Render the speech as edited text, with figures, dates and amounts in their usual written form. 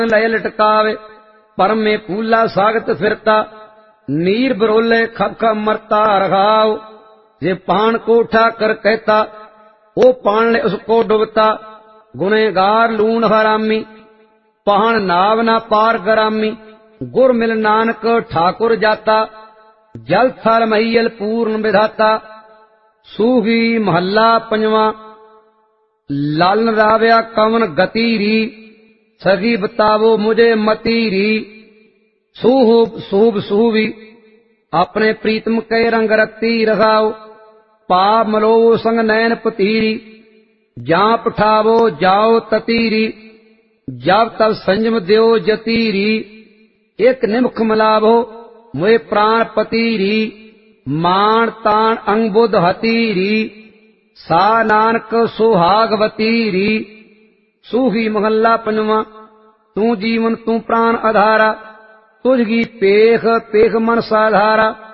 लय लटकावे, परमे फूला सागत फिरता, नीर बरोले खप खप मरता रघाव। जे पान को उठा कर कहता, ओ पान ले उसको डुबता, गुनेगार लूण हरामी, पहान नाव ना पार गरामी। गुर मिल नानक ठाकुर जाता, जल थल महियल पूर्ण विधाता। सूही महला पंजवा। लालन राव्या कवन गति री, सगी बतावो मुझे मती री। सूहब सूब सूबी, अपने प्रीतम के रंग रत्ती रखाओ। पाप मलो संग नैन पतीरी, जा पठावो जाओ ततीरी। जब तब संयम द्यो जतीरी, एक निमुख मिलावो मुए प्राण पतीरी। मान तान अंग बुध हतीरी, सा नानक सुहागवतीरी। सूही महला पंजवा। तू जीवन तू प्राण आधारा, तुझगी पेख पेख मन साधारा।